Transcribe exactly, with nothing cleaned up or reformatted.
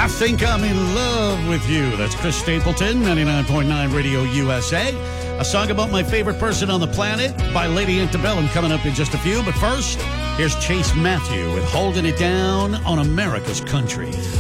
I think I'm in love with you. That's Chris Stapleton, ninety-nine point nine Radio U S A. A song about my favorite person on the planet by Lady Antebellum coming up in just a few. But first, here's Chase Matthew with Holding It Down on America's Country.